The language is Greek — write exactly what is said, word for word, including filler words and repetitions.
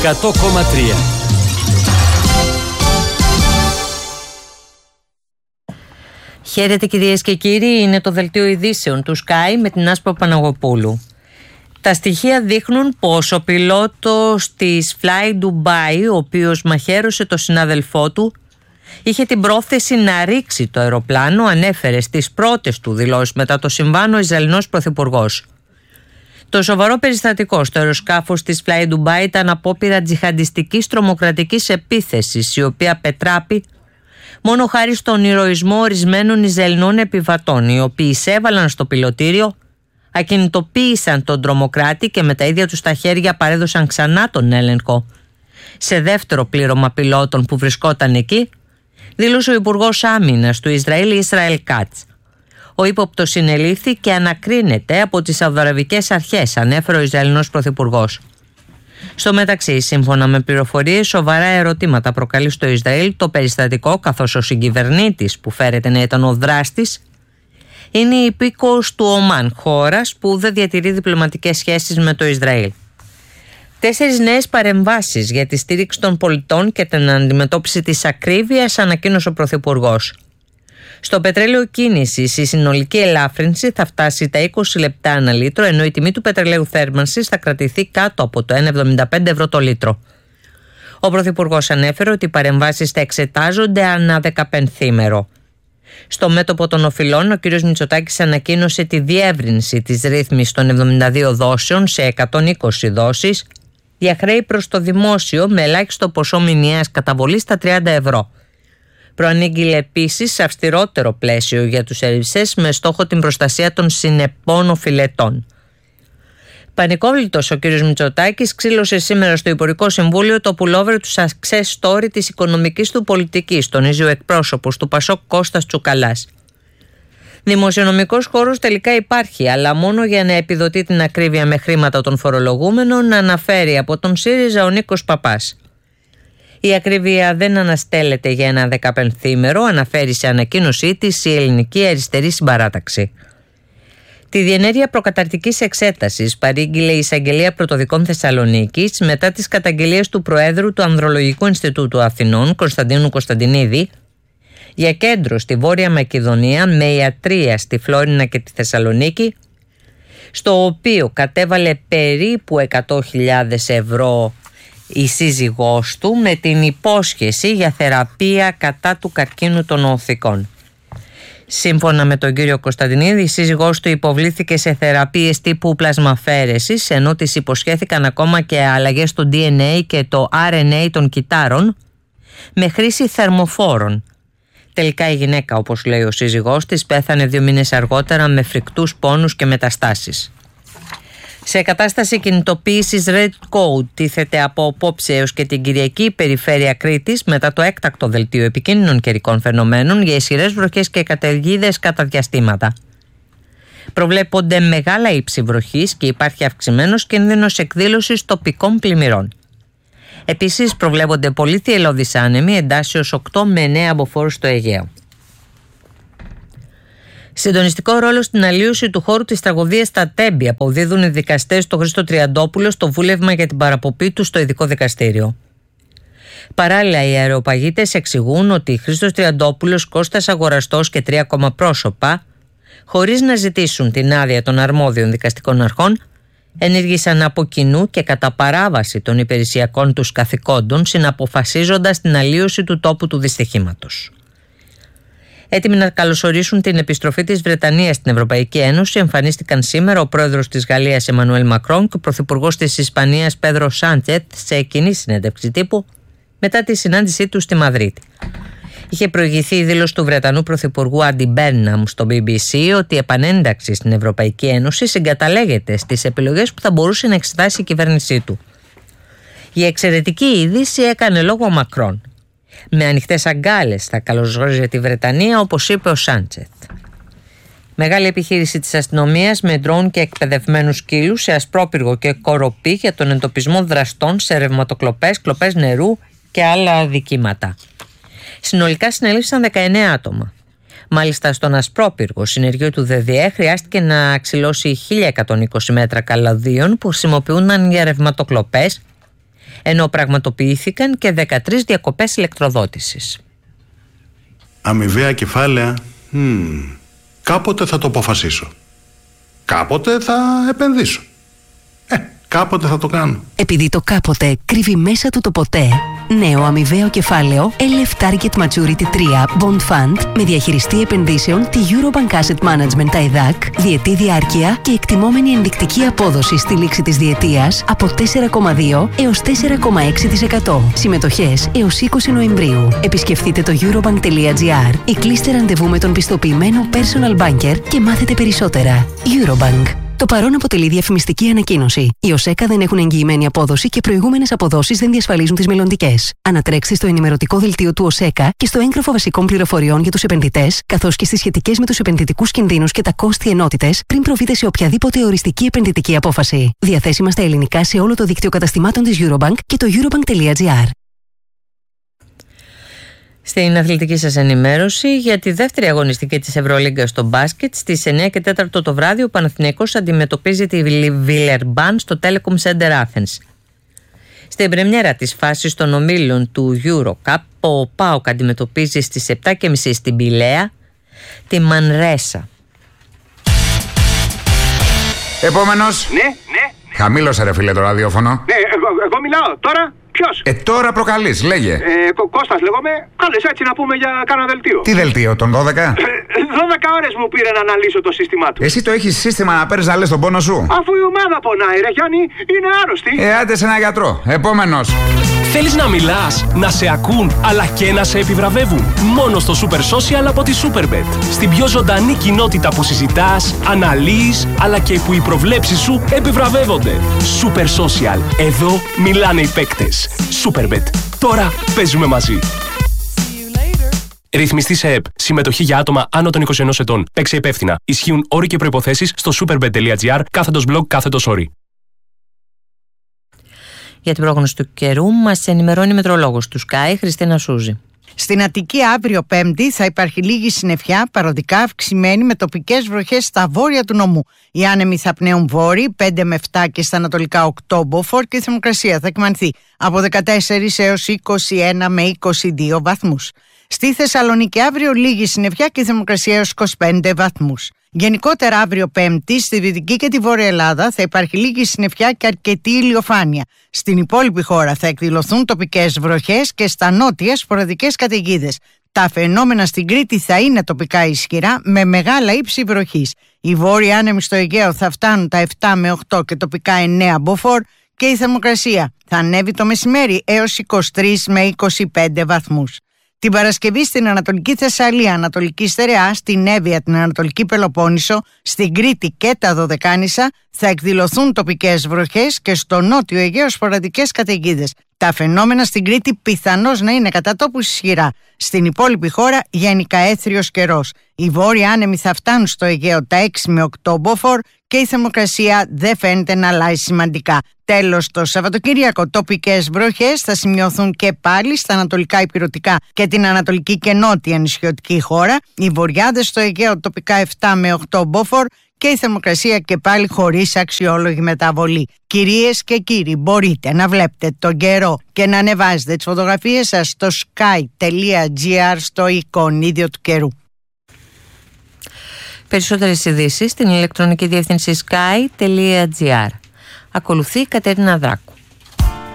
εκατό κόμμα τρία. Χαίρετε κυρίες και κύριοι, είναι το δελτίο ειδήσεων του Sky με την Άσπρο Παναγοπούλου. Τα στοιχεία δείχνουν πως ο πιλότος της Fly Dubai, ο οποίος μαχαίρωσε το συνάδελφό του, είχε την πρόθεση να ρίξει το αεροπλάνο, ανέφερε στις πρώτες του δηλώσεις μετά το συμβάν ο Ισραηλινός Πρωθυπουργός. Το σοβαρό περιστατικό στο αεροσκάφος της Fly Dubai ήταν απόπειρα τζιχαντιστικής τρομοκρατικής επίθεσης, η οποία πετράπη μόνο χάρη στον ηρωισμό ορισμένων Ισραηλινών επιβατών, οι οποίοι εισέβαλαν στο πιλωτήριο, ακινητοποίησαν τον τρομοκράτη και με τα ίδια τους τα χέρια παρέδωσαν ξανά τον έλεγχο σε δεύτερο πλήρωμα πιλότων που βρισκόταν εκεί, δήλωσε ο Υπουργός Άμυνας του Ισραήλ, Ισραήλ Κάτς. Ο ύποπτος συνελήφθη και ανακρίνεται από τις Σαουδαραβικές αρχές, ανέφερε ο Ισραηλινός Πρωθυπουργός. Στο μεταξύ, σύμφωνα με πληροφορίες, σοβαρά ερωτήματα προκαλεί στο Ισραήλ το περιστατικό, καθώς ο συγκυβερνήτης που φέρεται να ήταν ο δράστης είναι η υπήκοος του Ομάν, χώρας που δεν διατηρεί διπλωματικές σχέσεις με το Ισραήλ. Τέσσερις νέες παρεμβάσεις για τη στήριξη των πολιτών και την αντιμετώπιση της ακρίβειας ανακοίνωσε ο Πρωθυπουργός. Στο πετρέλαιο κίνησης η συνολική ελάφρυνση θα φτάσει τα είκοσι λεπτά ανά λίτρο, ενώ η τιμή του πετρελαίου θέρμανσης θα κρατηθεί κάτω από το ένα κόμμα εβδομήντα πέντε ευρώ το λίτρο. Ο Πρωθυπουργός ανέφερε ότι οι παρεμβάσεις θα εξετάζονται ανά δεκαπενθήμερο. Στο μέτωπο των οφειλών, ο κ. Μητσοτάκης ανακοίνωσε τη διεύρυνση της ρύθμισης των εβδομήντα δύο δόσεων σε εκατόν είκοσι δόσεις για χρέη προς το δημόσιο με ελάχιστο ποσό μηνιαίας καταβολής στα τριάντα ευρώ. Προανήγγειλε επίσης αυστηρότερο πλαίσιο για τους ερευσές με στόχο την προστασία των συνεπών οφειλετών. Πανικόβλητος ο κ. Μητσοτάκης ξύλωσε σήμερα στο Υπουργικό Συμβούλιο το pullover του success story της οικονομικής του πολιτικής, τονίζει ο εκπρόσωπος του Πασόκ Κώστας Τσουκαλάς. Δημοσιονομικός χώρος τελικά υπάρχει, αλλά μόνο για να επιδοτεί την ακρίβεια με χρήματα των φορολογούμενων, αναφέρει από τον ΣΥΡΙΖΑ ο Νίκος Παπάς. Η ακρίβεια δεν αναστέλλεται για ένα δεκαπενθήμερο, αναφέρει σε ανακοίνωσή της η Ελληνική Αριστερή Συμπαράταξη. Τη διενέργεια προκαταρκτικής εξέτασης παρήγγειλε η Εισαγγελία Πρωτοδικών Θεσσαλονίκης μετά τις καταγγελίες του Προέδρου του Ανδρολογικού Ινστιτούτου Αθηνών, Κωνσταντίνου Κωνσταντινίδη, για κέντρο στη Βόρεια Μακεδονία με ιατρία στη Φλόρινα και τη Θεσσαλονίκη, στο οποίο κατέβαλε περίπου εκατό χιλιάδες ευρώ η σύζυγός του με την υπόσχεση για θεραπεία κατά του καρκίνου των οθικών. Σύμφωνα με τον κύριο Κωνσταντινίδη, η σύζυγός του υποβλήθηκε σε θεραπείες τύπου πλασμαφαίρεσης, ενώ της υποσχέθηκαν ακόμα και αλλαγές στο ντι εν έι και το αρ εν έι των κυτάρων με χρήση θερμοφόρων. Τελικά η γυναίκα, όπως λέει ο σύζυγός της, πέθανε δύο μήνες αργότερα με φρικτούς πόνους και μεταστάσεις. Σε κατάσταση κινητοποίησης Red Code τίθεται από απόψε έως και την Κυριακή η περιφέρεια Κρήτης μετά το έκτακτο δελτίο επικίνδυνων καιρικών φαινομένων για ισχυρές βροχές και καταιγίδες κατά διαστήματα. Προβλέπονται μεγάλα ύψη βροχής και υπάρχει αυξημένος κίνδυνος εκδήλωσης τοπικών πλημμυρών. Επίσης προβλέπονται πολύ θυελλώδεις άνεμοι εντάσσεως οκτώ με εννέα αποφόρους στο Αιγαίο. Συντονιστικό ρόλο στην αλλίωση του χώρου της τραγωδίας στα Τέμπη αποδίδουν οι δικαστές στο Χρήστο Τριαντόπουλο στο βούλευμα για την παραποπή του στο ειδικό δικαστήριο. Παράλληλα, οι αεροπαγίτες εξηγούν ότι Χρήστος Τριαντόπουλος, Κώστας Αγοραστός και τρία ακόμα πρόσωπα, χωρίς να ζητήσουν την άδεια των αρμόδιων δικαστικών αρχών, ενήργησαν από κοινού και κατά παράβαση των υπηρεσιακών τους καθηκόντων, συναποφασίζοντας την αλλίωση του τόπου του δυστυχήματος. Έτοιμοι να καλωσορίσουν την επιστροφή της Βρετανίας στην Ευρωπαϊκή Ένωση, εμφανίστηκαν σήμερα ο πρόεδρος της Γαλλίας Εμμανουέλ Μακρόν και ο πρωθυπουργός της Ισπανίας Πέδρο Σάντσεθ σε κοινή συνέντευξη τύπου μετά τη συνάντησή του στη Μαδρίτη. Είχε προηγηθεί η δήλωση του Βρετανού πρωθυπουργού Άντι Μπέρναμ στο μπι μπι σι ότι η επανένταξη στην Ευρωπαϊκή Ένωση συγκαταλέγεται στις επιλογές που θα μπορούσε να εξετάσει η κυβέρνησή του. Η εξαιρετική είδηση έκανε λόγο ο Μακρόν. Με ανοιχτές αγκάλες θα καλωσόριζε τη Βρετανία, όπως είπε ο Σάντσεθ. Μεγάλη επιχείρηση της αστυνομίας με ντρόουν και εκπαιδευμένους σκύλους σε ασπρόπυργο και κοροπή για τον εντοπισμό δραστών σε ρευματοκλοπές, κλοπές νερού και άλλα αδικήματα. Συνολικά συνελήφθησαν δεκαεννέα άτομα. Μάλιστα στον ασπρόπυργο συνεργείο του ΔΔΕ χρειάστηκε να ξυλώσει χίλια εκατόν είκοσι μέτρα καλωδίων που χρησιμοποιούνταν για ρευματοκλοπές, ενώ πραγματοποιήθηκαν και δεκατρείς διακοπές ηλεκτροδότησης. Αμοιβαία κεφάλαια, hmm, κάποτε θα το αποφασίσω. Κάποτε θα επενδύσω. Ε, κάποτε θα το κάνω. Επειδή το κάποτε κρύβει μέσα του το ποτέ, νέο αμοιβαίο κεφάλαιο ελ εφ Target Maturity τρία Bond Fund με διαχειριστή επενδύσεων τη Eurobank Asset Management τα ΕΔΑΚ, διετή διάρκεια και εκτιμόμενη ενδεικτική απόδοση στη λήξη της διετίας από τέσσερα κόμμα δύο έως τέσσερα κόμμα έξι τοις εκατό. Συμμετοχές έως είκοσι Νοεμβρίου. Επισκεφτείτε το eurobank.gr ή κλείστε ραντεβού με τον πιστοποιημένο personal banker και μάθετε περισσότερα. Eurobank. Το παρόν αποτελεί διαφημιστική ανακοίνωση. Οι ΟΣΕΚΑ δεν έχουν εγγυημένη απόδοση και προηγούμενες αποδόσεις δεν διασφαλίζουν τις μελλοντικές. Ανατρέξτε στο ενημερωτικό δελτίο του ΟΣΕΚΑ και στο έγγραφο βασικών πληροφοριών για τους επενδυτές, καθώς και στις σχετικές με τους επενδυτικούς κινδύνους και τα κόστη ενότητες πριν προβείτε σε οποιαδήποτε οριστική επενδυτική απόφαση. Διαθέσιμα στα ελληνικά σε όλο το δίκτυο καταστημάτων της Eurobank και το eurobank.gr. Στην αθλητική σας ενημέρωση, για τη δεύτερη αγωνιστική της Ευρωλίγκας στο μπάσκετ, στις εννιά και τέσσερα το βράδυ ο Παναθηναϊκός αντιμετωπίζει τη Βιλερμπάν στο Telecom Center Athens. Στην πρεμιέρα της φάσης των ομίλων του EuroCup, ο ΠΑΟΚ αντιμετωπίζει στις επτά και μισή στην Πηλαία τη Μανρέσα. Επόμενος. Ναι, ναι. Χαμήλωσε ρε φίλε το ραδιόφωνο. Ναι, εγώ, εγώ μιλάω τώρα. Ποιος? Ε, τώρα προκαλείς, λέγε. Ε, Κω- Κώστας λέγομαι. Κάλες έτσι να πούμε για κάνα δελτίο. Τι δελτίο, τον δώδεκα? Ε, δώδεκα ώρες μου πήρε να αναλύσω το σύστημά του. Εσύ το έχεις σύστημα να παίρνεις να λες τον πόνο σου? Αφού η ομάδα πονάει ρε Γιάννη, είναι άρρωστη. Ε, άντε σε ένα γιατρό. Επόμενος. Θέλεις να μιλάς, να σε ακούν, αλλά και να σε επιβραβεύουν? Μόνο στο Super Social από τη Superbet. Στην πιο ζωντανή κοινότητα που συζητάς, αναλύεις, αλλά και που οι προβλέψεις σου επιβραβεύονται. Super Social. Εδώ μιλάνε οι παίκτες. Superbet. Τώρα παίζουμε μαζί. Ρυθμιστή σε ΕΠ. Συμμετοχή για άτομα άνω των είκοσι ενός ετών. Παίξε υπεύθυνα. Ισχύουν όροι και προϋποθέσεις στο superbet.gr κάθετος blog κάθετος όροι. Για την πρόγνωση του καιρού μας ενημερώνει η μετρολόγος του Sky, Χριστίνα Σούζη. Στην Αττική αύριο Πέμπτη θα υπάρχει λίγη συννεφιά, παροδικά αυξημένη με τοπικές βροχές στα βόρεια του νομού. Οι άνεμοι θα πνέουν βόρειοι, πέντε με επτά και στα ανατολικά οκτώ μποφόρ και η θερμοκρασία θα κυμανθεί από δεκατέσσερα έως είκοσι ένα με είκοσι δύο βαθμούς. Στη Θεσσαλονίκη αύριο λίγη συννεφιά και η θερμοκρασία έως είκοσι πέντε βαθμούς. Γενικότερα αύριο Πέμπτη στη Δυτική και τη Βόρεια Ελλάδα θα υπάρχει λίγη συννεφιά και αρκετή ηλιοφάνεια. Στην υπόλοιπη χώρα θα εκδηλωθούν τοπικές βροχές και στα νότια σποραδικές καταιγίδες. Τα φαινόμενα στην Κρήτη θα είναι τοπικά ισχυρά με μεγάλα ύψη βροχής. Οι βόρειοι άνεμοι στο Αιγαίο θα φτάνουν τα επτά με οκτώ και τοπικά εννέα μποφόρ και η θερμοκρασία θα ανέβει το μεσημέρι έως είκοσι τρεις με είκοσι πέντε βαθμούς. Την Παρασκευή στην Ανατολική Θεσσαλία, Ανατολική Στερεά, στην Εύβοια, την Ανατολική Πελοπόννησο, στην Κρήτη και τα Δωδεκάνησα θα εκδηλωθούν τοπικές βροχές και στο νότιο Αιγαίο σποραδικές καταιγίδες. Τα φαινόμενα στην Κρήτη πιθανώς να είναι κατά τόπους ισχυρά. Στην υπόλοιπη χώρα γενικά έθριος καιρός. Οι βόρειοι άνεμοι θα φτάνουν στο Αιγαίο τα έξι με οκτώ μποφόρ και η θερμοκρασία δεν φαίνεται να αλλάζει σημαντικά. Τέλος, το Σαββατοκύριακο τοπικές βροχές θα σημειωθούν και πάλι στα ανατολικά ηπειρωτικά και την ανατολική και νότια νησιωτική χώρα. Οι βορειάδες στο Αιγαίο τοπικά επτά με οκτώ μποφόρ και η θερμοκρασία και πάλι χωρίς αξιόλογη μεταβολή. Κυρίες και κύριοι, μπορείτε να βλέπετε τον καιρό και να ανεβάζετε τις φωτογραφίες σας στο sky.gr στο εικονίδιο του καιρού. Περισσότερες ειδήσεις στην ηλεκτρονική διεύθυνση sky.gr. Ακολουθεί η Κατερίνα Δράκου.